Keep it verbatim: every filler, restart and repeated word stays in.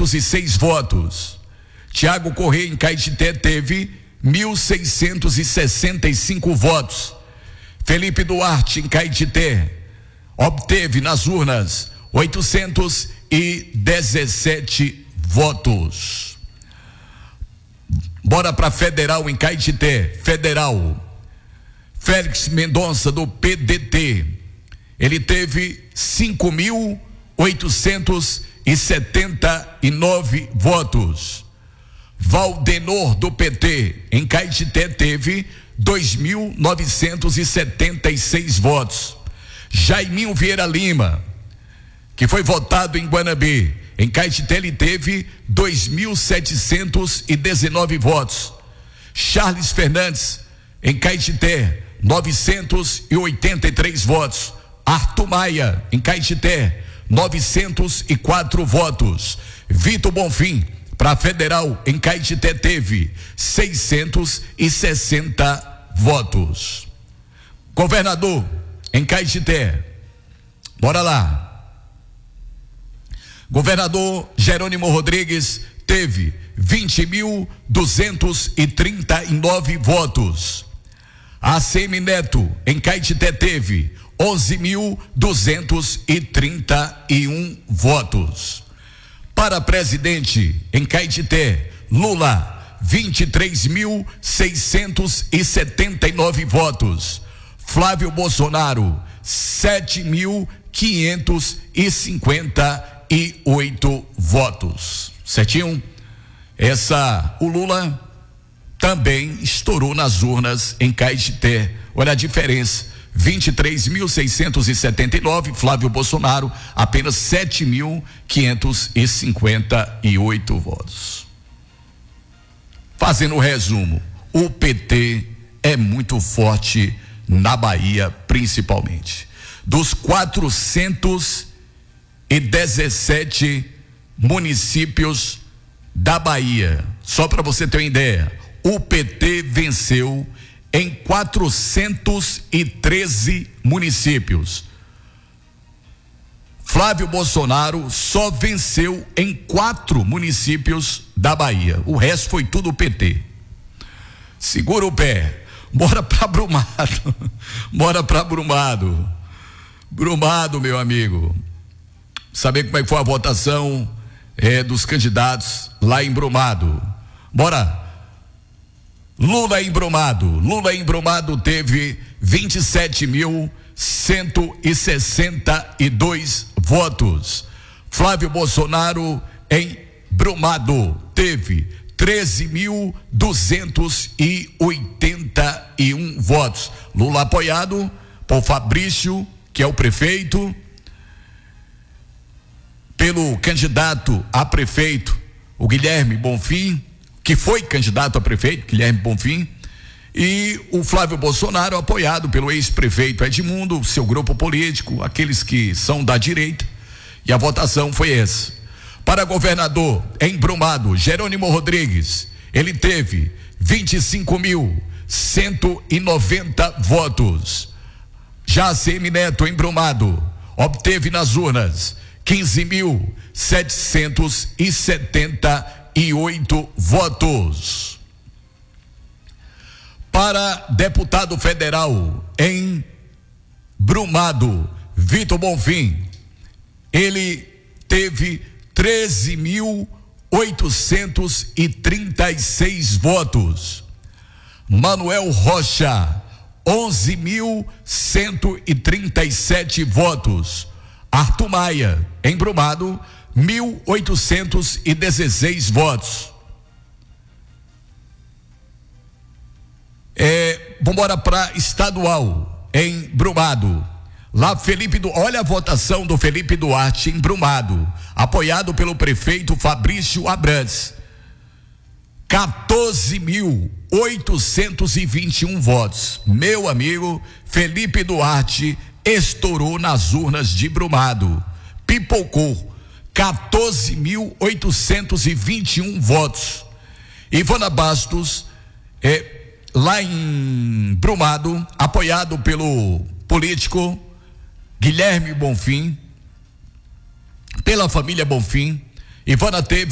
duzentos e seis votos. Tiago Correia, em Caetité, teve mil seiscentos e sessenta e cinco votos. Felipe Duarte, em Caetité, obteve nas urnas oitocentos e dezessete votos. Bora para Federal, em Caetité. Federal, Félix Mendonça, do P D T, ele teve cinco mil oitocentos e setenta e nove votos. Valdenor, do P T, em Caetité, teve dois mil novecentos e setenta e seis votos. Jaiminho Vieira Lima, que foi votado em Guanabí, em Caetité, ele teve dois mil setecentos e dezenove votos. Charles Fernandes, em Caetité, novecentos e oitenta e três votos. Arthur Maia, em Caetité, novecentos e quatro votos. Vitor Bonfim, para Federal, em Caetité, teve seiscentos e sessenta votos. Governador, em Caetité, bora lá. Governador Jerônimo Rodrigues teve vinte mil duzentos e trinta e nove votos. A C M Neto, em Caetité, teve onze mil duzentos e trinta e um votos. Para presidente, em Caetité, Lula, vinte e três mil seiscentos e setenta e nove votos. Flávio Bolsonaro, sete mil quinhentos e cinquenta e oito votos. Certinho? Essa, o Lula também estourou nas urnas em Caetité. Olha a diferença: vinte e três mil seiscentos e setenta e nove, Flávio Bolsonaro apenas sete mil quinhentos e cinquenta e oito votos. Fazendo o resumo, o P T é muito forte na Bahia, principalmente. Dos quatrocentos e dezessete municípios da Bahia, só para você ter uma ideia, o P T venceu em quatrocentos e treze municípios. Flávio Bolsonaro só venceu em quatro municípios da Bahia. O resto foi tudo o P T. Segura o pé. Bora para Brumado. Bora para Brumado. Brumado, meu amigo. Saber como é que foi a votação é, dos candidatos lá em Brumado. Bora. Lula em Brumado. Lula em Brumado teve vinte e sete mil cento e sessenta e dois votos. Flávio Bolsonaro em Brumado teve treze mil duzentos e oitenta e um votos. Lula apoiado por Fabrício, que é o prefeito, pelo candidato a prefeito, o Guilherme Bonfim, que foi candidato a prefeito, Guilherme Bonfim, e o Flávio Bolsonaro, apoiado pelo ex-prefeito Edmundo, seu grupo político, aqueles que são da direita, e a votação foi essa. Para governador, em Brumado, Jerônimo Rodrigues, ele teve vinte e cinco mil cento e noventa votos. Já a C M Neto, em Brumado, obteve nas urnas quinze mil setecentos e setenta e oito votos. Para deputado federal em Brumado, Vitor Bonfim, ele teve treze mil oitocentos e trinta e seis votos. Manuel Rocha, onze mil cento e trinta e sete votos. Arthur Maia, em Brumado, mil oitocentos e dezesseis votos. É, vamos embora para estadual, em Brumado. Lá Felipe do, olha a votação do Felipe Duarte em Brumado, apoiado pelo prefeito Fabrício Abrantes. quatorze mil oitocentos e vinte e um votos. Meu amigo, Felipe Duarte estourou nas urnas de Brumado. Pipocou. quatorze mil oitocentos e vinte e um votos. Ivana Bastos, é, lá em Brumado, apoiado pelo político Guilherme Bonfim, pela família Bonfim, Ivana teve